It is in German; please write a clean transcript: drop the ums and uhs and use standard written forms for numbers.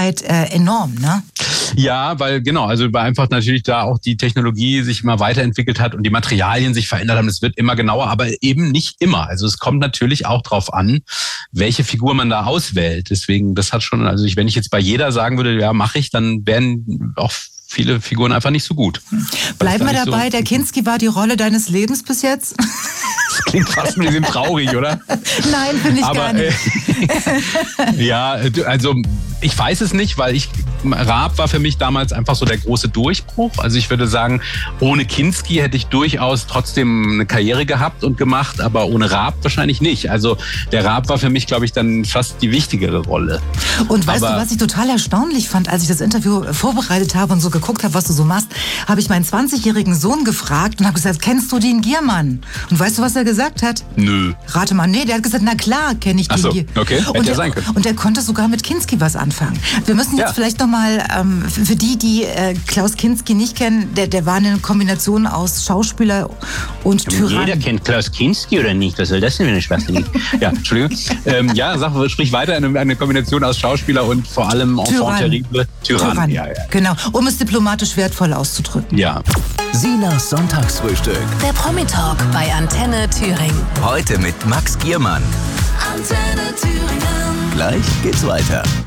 Sicherheit enorm, ne? Ja, weil einfach natürlich da auch die Technologie sich immer weiterentwickelt hat und die Materialien sich verändert haben. Es wird immer genauer, aber eben nicht immer. Also es kommt natürlich auch drauf an, welche Figur man da auswählt. Deswegen, das hat schon, wenn ich jetzt bei jeder sagen würde, ja, mache ich, dann wären auch viele Figuren einfach nicht so gut. Bleiben wir dabei, der Kinski war die Rolle deines Lebens bis jetzt? Das klingt fast ein bisschen traurig, oder? Nein, finde ich gar nicht. Ja, also ich weiß es nicht, weil Raab war für mich damals einfach so der große Durchbruch. Also ich würde sagen, ohne Kinski hätte ich durchaus trotzdem eine Karriere gehabt und gemacht, aber ohne Raab wahrscheinlich nicht. Also der Raab war für mich, glaube ich, dann fast die wichtigere Rolle. Und weißt du, was ich total erstaunlich fand, als ich das Interview vorbereitet habe und so geguckt habe, was du so machst, habe ich meinen 20-jährigen Sohn gefragt und habe gesagt, kennst du den Giermann? Und weißt du, was er gesagt hat? Nö. Rate mal, nee, der hat gesagt, na klar, kenne ich den Giermann. Okay, hätte ja sein können. Und er konnte sogar mit Kinski was anfangen. Wir müssen jetzt vielleicht noch mal, für die Klaus Kinski nicht kennen, der war eine Kombination aus Schauspieler und Tyrann. Jeder kennt Klaus Kinski oder nicht? Was soll das denn für eine Schwachsinn? Ja, Entschuldigung. Sprich weiter, eine Kombination aus Schauspieler und vor allem Enfant terrible Tyrann. Ja. Genau, um es diplomatisch wertvoll auszudrücken. Ja. Sinas Sonntagsfrühstück. Der Promi-Talk bei Antenne Thüringen. Heute mit Max Giermann. Antenne Thüringen. Gleich geht's weiter.